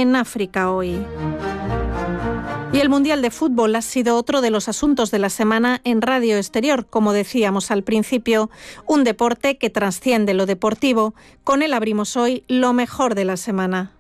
en África hoy. Y el Mundial de Fútbol ha sido otro de los asuntos de la semana en Radio Exterior, como decíamos al principio, un deporte que trasciende lo deportivo. Con él abrimos hoy lo mejor de la semana.